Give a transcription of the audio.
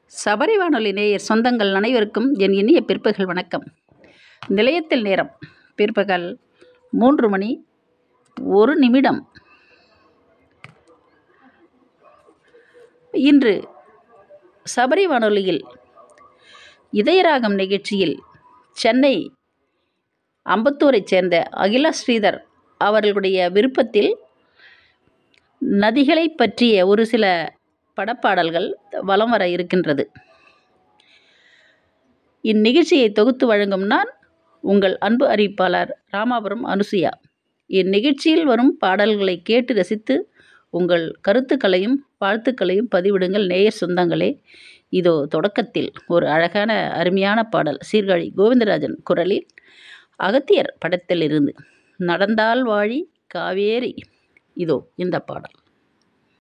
சபரி வானொலி நேயர் சொந்தங்கள் அனைவருக்கும் என் இனிய பிற்பகல் வணக்கம். நிலையத்தில் நேரம் பிற்பகல் 3:01. இன்று சபரி வானொலியில் இதயராகம் நிகழ்ச்சியில் சென்னை அம்பத்தூரைச் சேர்ந்த அகிலா ஸ்ரீதர் அவர்களுடைய விருப்பத்தில் நதிகளை பற்றிய ஒரு சில படப்பாடல்கள் வலம் வர இருக்கின்றது. இந்நிகழ்ச்சியை தொகுத்து வழங்கும் நான் உங்கள் அன்பு அறிவிப்பாளர் ராமாபுரம் அனுசுயா. இந்நிகழ்ச்சியில் வரும் பாடல்களை கேட்டு ரசித்து உங்கள் கருத்துக்களையும் வாழ்த்துக்களையும் பதிவிடுங்கள் நேயர் சொந்தங்களே. இதோ தொடக்கத்தில் ஒரு அழகான அருமையான பாடல் சீர்காழி கோவிந்தராஜன் குரலில் அகத்தியர் படத்தில் இருந்து நடந்தால் வாழி காவேரி. இதோ இந்த பாடல்.